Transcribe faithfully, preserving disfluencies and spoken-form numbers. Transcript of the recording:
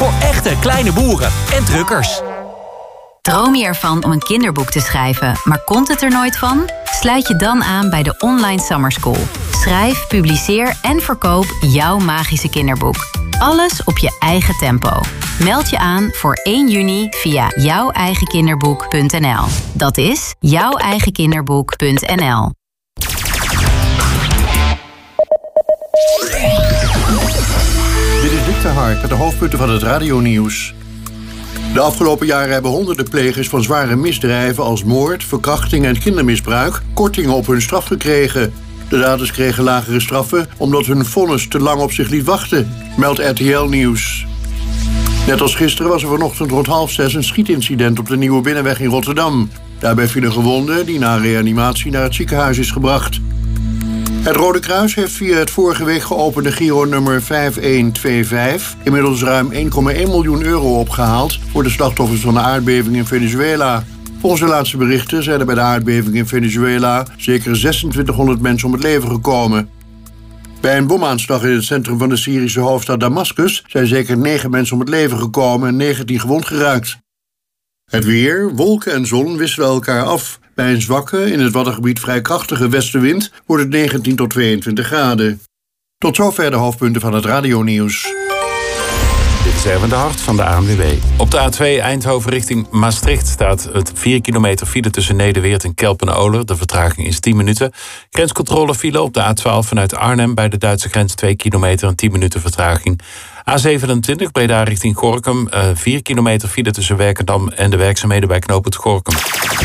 Voor echte kleine boeren en truckers. Droom je ervan om een kinderboek te schrijven, maar komt het er nooit van? Sluit je dan aan bij de Online Summer School. Schrijf, publiceer en verkoop jouw magische kinderboek. Alles op je eigen tempo. Meld je aan voor één juni via jouw eigen kinderboek punt n l. Dat is jouw eigen kinderboek punt n l. Dit is Dick de Hark met de hoofdpunten van het radionieuws. De afgelopen jaren hebben honderden plegers van zware misdrijven als moord, verkrachting en kindermisbruik kortingen op hun straf gekregen. De daders kregen lagere straffen omdat hun vonnis te lang op zich liet wachten, meldt R T L Nieuws. Net als gisteren was er vanochtend rond half zes een schietincident op de Nieuwe Binnenweg in Rotterdam. Daarbij viel een gewonde die na reanimatie naar het ziekenhuis is gebracht. Het Rode Kruis heeft via het vorige week geopende Giro-nummer vijf een twee vijf... inmiddels ruim één komma één miljoen euro opgehaald voor de slachtoffers van de aardbeving in Venezuela. Volgens de laatste berichten zijn er bij de aardbeving in Venezuela zeker zesentwintighonderd mensen om het leven gekomen. Bij een bomaanslag in het centrum van de Syrische hoofdstad Damascus zijn zeker negen mensen om het leven gekomen en negentien gewond geraakt. Het weer, wolken en zon wisselen elkaar af. Bij een zwakke, in het Waddengebied vrij krachtige westenwind wordt het negentien tot tweeëntwintig graden. Tot zover de hoofdpunten van het radionieuws. Dit is Erwin de Hart van de A N W B. Op de A twee Eindhoven richting Maastricht staat het vier kilometer file tussen Nederweert en Kelpen-Oler. De vertraging is tien minuten. Grenscontrole file op de A twaalf vanuit Arnhem bij de Duitse grens twee kilometer en tien minuten vertraging. A zevenentwintig Breda richting Gorinchem. vier kilometer file tussen Werkendam en de werkzaamheden bij knooppunt Gorinchem.